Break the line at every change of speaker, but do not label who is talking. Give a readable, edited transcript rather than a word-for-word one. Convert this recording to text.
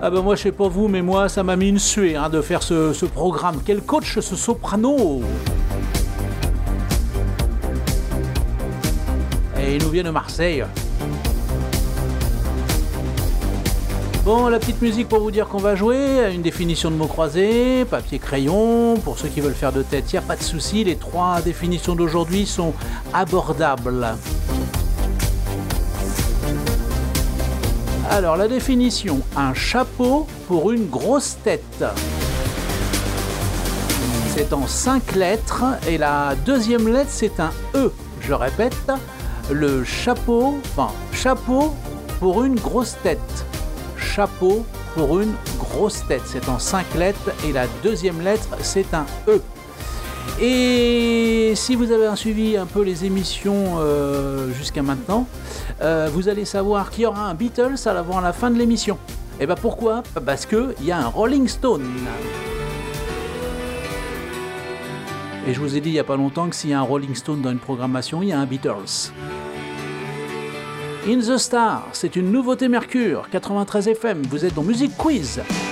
Ah ben moi je sais pas vous, mais moi ça m'a mis une suée de faire ce programme. Quel coach ce soprano! Et il nous vient de Marseille. Bon, la petite musique pour vous dire qu'on va jouer, une définition de mots croisés, papier crayon, pour ceux qui veulent faire de tête, il n'y a pas de souci, les 3 définitions d'aujourd'hui sont abordables. Alors, la définition, un chapeau pour une grosse tête. C'est en 5 lettres, et la deuxième lettre, c'est un E. Je répète, le chapeau pour une grosse tête. Chapeau pour une grosse tête. C'est en 5 lettres et la deuxième lettre, c'est un E. Et si vous avez suivi un peu les émissions jusqu'à maintenant, vous allez savoir qu'il y aura un Beatles à la fin de l'émission. Et bien pourquoi ? Parce qu'il y a un Rolling Stone. Et je vous ai dit il n'y a pas longtemps que s'il y a un Rolling Stone dans une programmation, il y a un Beatles. In the Star, c'est une nouveauté Mercure, 93 FM, vous êtes dans Music Quiz.